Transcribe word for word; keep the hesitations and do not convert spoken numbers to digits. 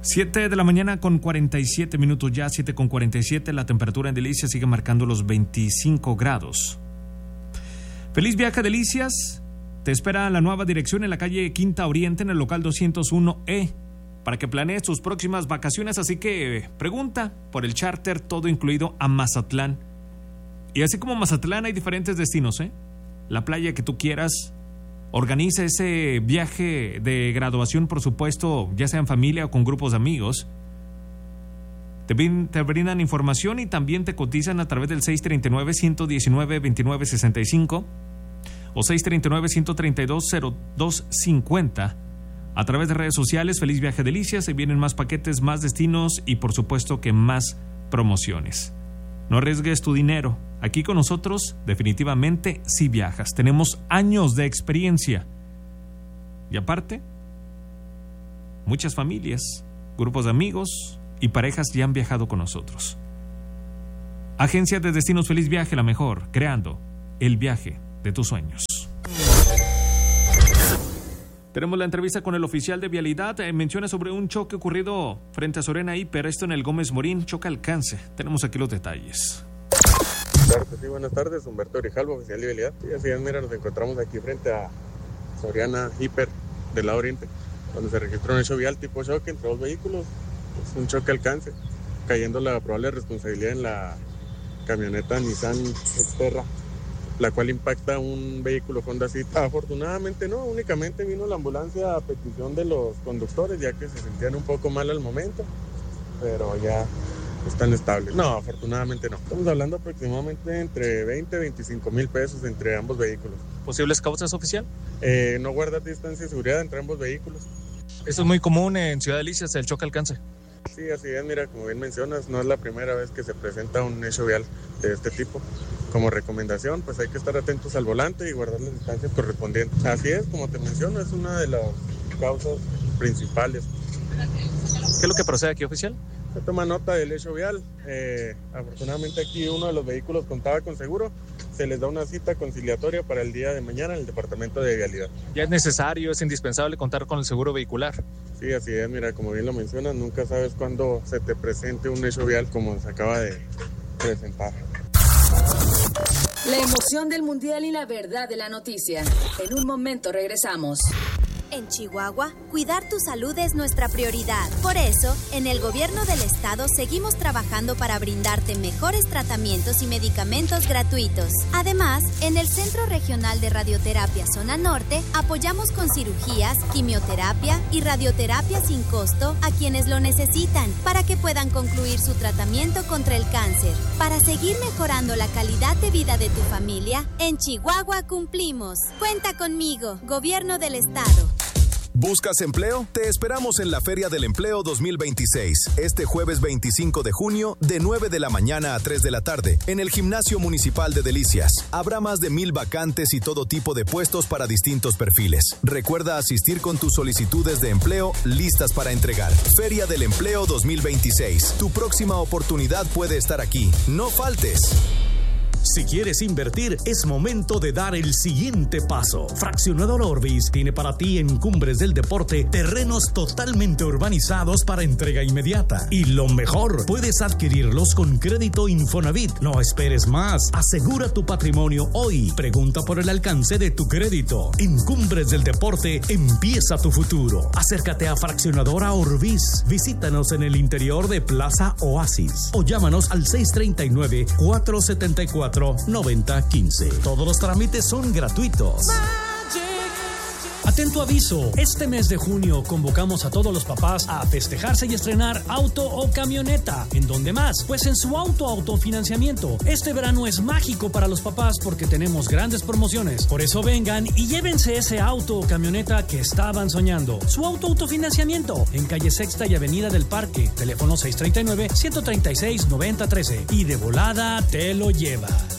siete de la mañana con cuarenta y siete minutos ya, siete con cuarenta y siete. La temperatura en Delicias sigue marcando los veinticinco grados. Feliz viaje, Delicias. Te espera la nueva dirección en la calle Quinta Oriente, en el local doscientos uno E, para que planees tus próximas vacaciones. Así que pregunta por el charter todo incluido a Mazatlán. Y así como Mazatlán hay diferentes destinos, ¿eh? La playa que tú quieras. Organiza ese viaje de graduación, por supuesto, ya sea en familia o con grupos de amigos. Te, te brindan información y también te cotizan a través del seis treinta y nueve, ciento diecinueve, veintinueve sesenta y cinco o seis treinta y nueve, ciento treinta y dos, cero dos cincuenta. A través de redes sociales, Feliz Viaje Delicias. Se vienen más paquetes, más destinos y por supuesto que más promociones. No arriesgues tu dinero. Aquí con nosotros, definitivamente, sí viajas. Tenemos años de experiencia. Y aparte, muchas familias, grupos de amigos y parejas ya han viajado con nosotros. Agencia de Destinos Feliz Viaje, la mejor, creando el viaje de tus sueños. Tenemos la entrevista con el oficial de vialidad. Eh, menciona sobre un choque ocurrido frente a Soriana Hiper, esto en el Gómez Morín, choque alcance. Tenemos aquí los detalles. Claro que sí, buenas tardes, Humberto Grijalvo, oficial de vialidad. Sí, así es, mira, nos encontramos aquí frente a Soriana Hiper del lado oriente, donde se registró un hecho vial tipo choque entre dos vehículos. Es un choque alcance, cayendo la probable responsabilidad en la camioneta Nissan Xterra, la cual impacta un vehículo Honda City. Afortunadamente no, únicamente vino la ambulancia a petición de los conductores, ya que se sentían un poco mal al momento, pero ya están estables. No, afortunadamente no. Estamos hablando aproximadamente entre veinte y veinticinco mil pesos entre ambos vehículos. ¿Posibles causas, oficial? Eh, no guardar distancia de seguridad entre ambos vehículos. Eso es muy común en Ciudad Delicias, el choque alcance. Sí, así es, mira, como bien mencionas, no es la primera vez que se presenta un hecho vial de este tipo. Como recomendación, pues hay que estar atentos al volante y guardar las distancias correspondientes. Así es, como te menciono, es una de las causas principales. ¿Qué es lo que procede aquí, oficial? Se toma nota del hecho vial. Eh, afortunadamente aquí uno de los vehículos contaba con seguro. Se les da una cita conciliatoria para el día de mañana en el departamento de vialidad. ¿Ya es necesario, es indispensable contar con el seguro vehicular? Sí, así es, mira, como bien lo mencionas, nunca sabes cuándo se te presente un hecho vial como se acaba de presentar. La emoción del mundial y la verdad de la noticia. En un momento regresamos. En Chihuahua, cuidar tu salud es nuestra prioridad. Por eso, en el gobierno del estado seguimos trabajando para brindarte mejores tratamientos y medicamentos gratuitos. Además, en el Centro Regional de Radioterapia Zona Norte, apoyamos con cirugías, quimioterapia y radioterapia sin costo a quienes lo necesitan para que puedan concluir su tratamiento contra el cáncer. Para seguir mejorando la calidad de vida de tu familia, en Chihuahua cumplimos. Cuenta conmigo, Gobierno del Estado. ¿Buscas empleo? Te esperamos en la Feria del Empleo dos mil veintiséis, este jueves veinticinco de junio, de nueve de la mañana a tres de la tarde, en el Gimnasio Municipal de Delicias. Habrá más de mil vacantes y todo tipo de puestos para distintos perfiles. Recuerda asistir con tus solicitudes de empleo listas para entregar. Feria del Empleo dos mil veintiséis. Tu próxima oportunidad puede estar aquí. No faltes. Si quieres invertir, es momento de dar el siguiente paso. Fraccionadora Orbis tiene para ti en Cumbres del Deporte terrenos totalmente urbanizados para entrega inmediata. Y lo mejor, puedes adquirirlos con crédito Infonavit. No esperes más. Asegura tu patrimonio hoy. Pregunta por el alcance de tu crédito. En Cumbres del Deporte, empieza tu futuro. Acércate a Fraccionadora Orbis. Visítanos en el interior de Plaza Oasis o llámanos al seis treinta y nueve, cuatrocientos setenta y cuatro, noventa quince. Todos los trámites son gratuitos. Atento aviso, este mes de junio convocamos a todos los papás a festejarse y estrenar auto o camioneta. ¿En dónde más? Pues en su auto autofinanciamiento. Este verano es mágico para los papás porque tenemos grandes promociones. Por eso vengan y llévense ese auto o camioneta que estaban soñando. Su auto autofinanciamiento en calle Sexta y Avenida del Parque. Teléfono seis treinta y nueve, ciento treinta y seis, noventa trece. Y de volada te lo lleva.